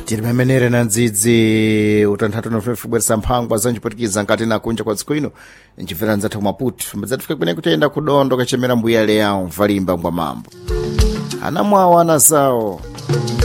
tiri memenere na ndzidzi utanthatu nofefu bweresa mphangwa zanjiputikiza nkati na kunja kwa dziko ino ncimvera nzathu maputu mbadzatufike kwene kutenda kudondo kachemera mbuya leyawo mvalimba ngwa mambo anamwawo anazawo